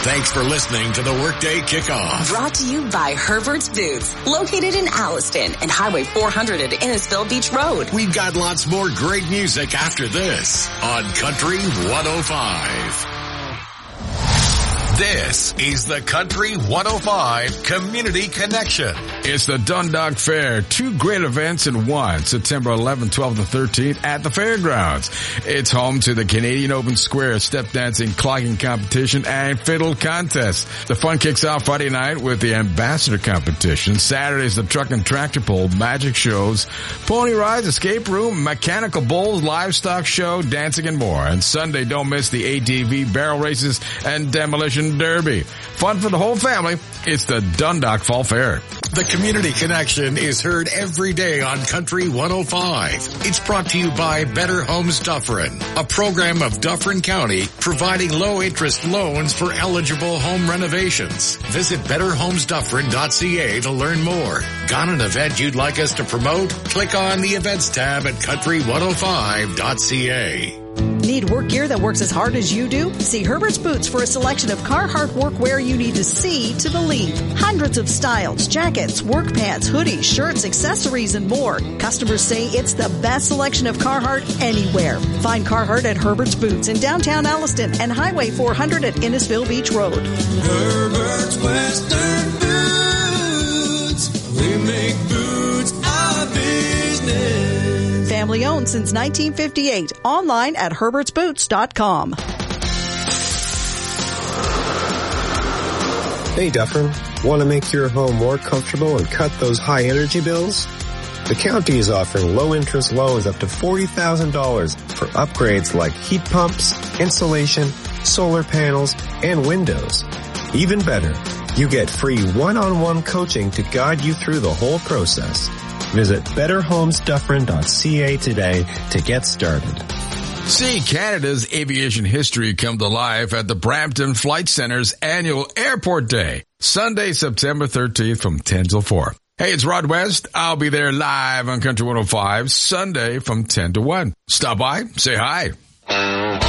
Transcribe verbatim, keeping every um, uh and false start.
Thanks for listening to the Workday Kickoff. Brought to you by Herbert's Boots, located in Alliston and Highway four hundred at Innisfil Beach Road. We've got lots more great music after this on Country one oh five. This is the Country one oh five Community Connection. It's the Dundalk Fair. Two great events in one. September eleventh, twelfth, and thirteenth at the fairgrounds. It's home to the Canadian Open Square step dancing, clogging competition, and fiddle contest. The fun kicks off Friday night with the Ambassador competition. Saturday's the truck and tractor pull, magic shows, pony rides, escape room, mechanical bulls, livestock show, dancing, and more. And Sunday, don't miss the A T V barrel races and demolition derby. Fun for the whole family. It's the Dundalk Fall Fair. The Community Connection is heard every day on Country one oh five. It's brought to you by Better Homes Dufferin, a program of Dufferin County providing low-interest loans for eligible home renovations. Visit better homes dufferin dot c a to learn more. Got an event you'd like us to promote? Click on the Events tab at country one oh five dot c a. Need work gear that works as hard as you do? See Herbert's Boots for a selection of Carhartt workwear you need to see to believe. Hundreds of styles, jackets, work pants, hoodies, shirts, accessories, and more. Customers say it's the best selection of Carhartt anywhere. Find Carhartt at Herbert's Boots in downtown Alliston and Highway four hundred at Innisfil Beach Road. Herbert's Western Boots. We make boots our business. Family owned since nineteen fifty-eight. Online at herberts boots dot com. Hey Dufferin, want to make your home more comfortable and cut those high energy bills? The county is offering low interest loans up to forty thousand dollars for upgrades like heat pumps, insulation, solar panels, and windows. Even better, you get free one-on-one coaching to guide you through the whole process. Visit better homes dufferin dot c a today to get started. See Canada's aviation history come to life at the Brampton Flight Center's annual Airport Day, Sunday, September thirteenth from ten till four. Hey, it's Rod West. I'll be there live on Country one oh five, Sunday from ten to one. Stop by, say hi.